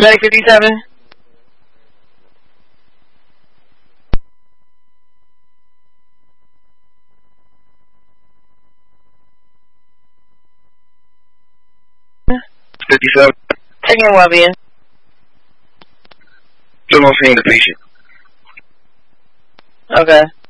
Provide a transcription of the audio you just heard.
Medic 57. Taking Wellbeing. Still not seeing the patient. Okay.